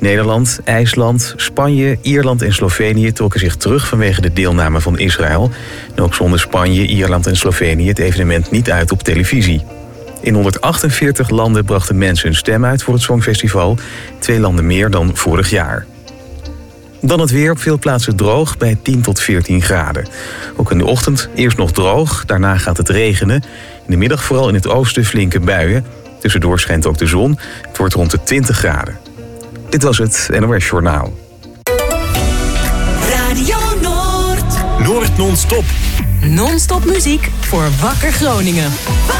Nederland, IJsland, Spanje, Ierland en Slovenië trokken zich terug vanwege de deelname van Israël. En ook zonden Spanje, Ierland en Slovenië het evenement niet uit op televisie. In 148 landen brachten mensen hun stem uit voor het Songfestival. 2 landen meer dan vorig jaar. Dan het weer, op veel plaatsen droog bij 10 tot 14 graden. Ook in de ochtend eerst nog droog, daarna gaat het regenen. In de middag vooral in het oosten flinke buien. Tussendoor schijnt ook de zon. Het wordt rond de 20 graden. Dit was het NOS Journaal. Radio Noord. Noord non-stop. Non-stop muziek voor Wakker Groningen.